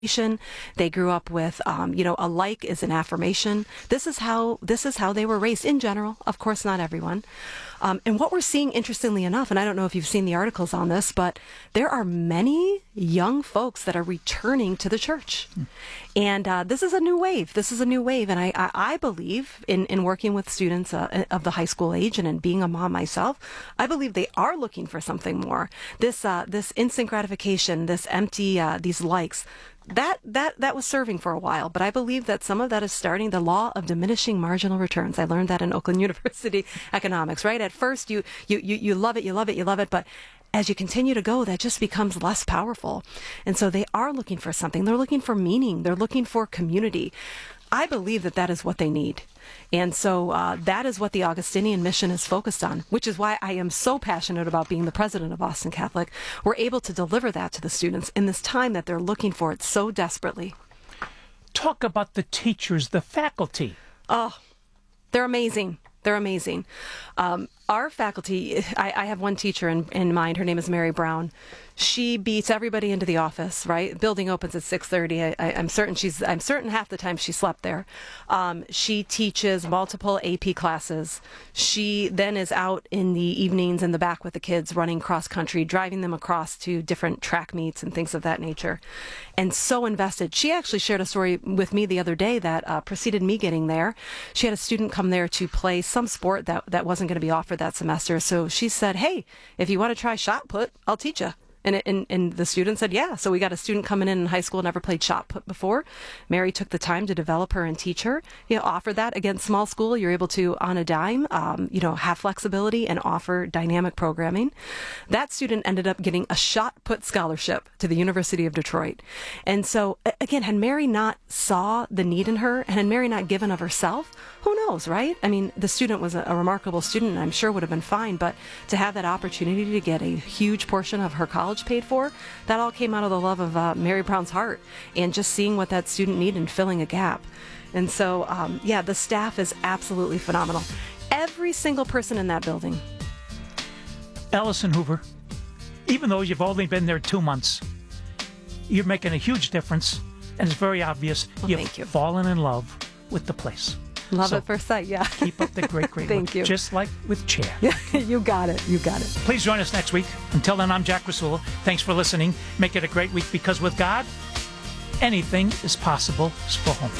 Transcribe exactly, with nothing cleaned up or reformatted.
They grew up with, um, you know, a like is an affirmation. This is how this is how they were raised in general. Of course, not everyone. Um, and what we're seeing, interestingly enough, and I don't know if you've seen the articles on this, but there are many young folks that are returning to the church. Mm. And uh, this is a new wave. This is a new wave. And I, I, I believe in, in working with students uh, of the high school age and in being a mom myself, I believe they are looking for something more. This uh, this instant gratification, this empty, uh, these likes, That that that was serving for a while, but I believe that some of that is starting the law of diminishing marginal returns. I learned that in Oakland University economics, right? At first, you you you you love it, you love it, you love it, but as you continue to go, that just becomes less powerful. And so they are looking for something. They're looking for meaning. They're looking for community. I believe that that is what they need. And so uh, that is what the Augustinian mission is focused on, which is why I am so passionate about being the president of Austin Catholic. We're able to deliver that to the students in this time that they're looking for it so desperately. Talk about the teachers, the faculty. Oh, they're amazing. They're amazing. Um, our faculty, I, I have one teacher in, in mind. Her name is Mary Brown. She beats everybody into the office, right? Building opens at six thirty. I, I, I'm certain she's, I'm certain half the time she slept there. Um, she teaches multiple A P classes. She then is out in the evenings in the back with the kids running cross country, driving them across to different track meets and things of that nature. And so invested. She actually shared a story with me the other day that uh, preceded me getting there. She had a student come there to play some sport that, that wasn't going to be offered that semester. So she said, hey, if you want to try shot put, I'll teach you. And, and and the student said, yeah. So we got a student coming in in high school, never played shot put before. Mary took the time to develop her and teach her. You know, offer that. Again, small school, you're able to, on a dime, um, you know, have flexibility and offer dynamic programming. That student ended up getting a shot put scholarship to the University of Detroit. And so, again, had Mary not saw the need in her, and had Mary not given of herself, who knows, right? I mean, the student was a, a remarkable student, and I'm sure would have been fine, but to have that opportunity to get a huge portion of her college paid for, that all came out of the love of uh, Mary Brown's heart and just seeing what that student needed and filling a gap. And so, um, yeah, the staff is absolutely phenomenal. Every single person in that building. Allison Hoover, even though you've only been there two months, you're making a huge difference, and it's very obvious well, you've thank you. fallen in love with the place. Love so at first sight, yeah. Keep up the great, great Thank work. you. Just like with Chair. You got it. You got it. Please join us next week. Until then, I'm Jack Rasula. Thanks for listening. Make it a great week, because with God, anything is possible for home.